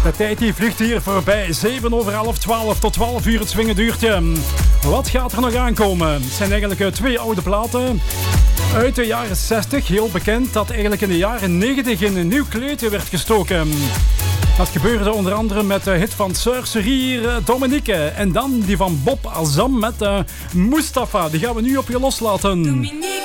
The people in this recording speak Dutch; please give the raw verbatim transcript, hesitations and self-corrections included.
De tijd die vliegt hier voorbij. zeven over half twaalf tot twaalf uur het swingenduurtje. Wat gaat er nog aankomen? Het zijn eigenlijk twee oude platen uit de jaren zestig. Heel bekend dat eigenlijk in de jaren negentig in een nieuw kleedje werd gestoken. Dat gebeurde onder andere met de hit van Surcerie Dominique. En dan die van Bob Azam met uh, Mustafa. Die gaan we nu op je loslaten. Dominique.